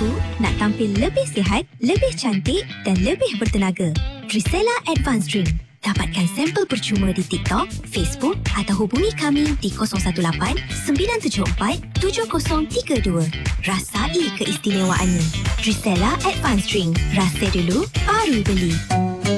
aku nak tampil lebih sihat, lebih cantik dan lebih bertenaga. Trisella Advanced Drink. Dapatkan sampel percuma di TikTok, Facebook atau hubungi kami di 018-974-7032. Rasai keistimewaannya. Trisella Advanced Drink. Rasa dulu, baru beli.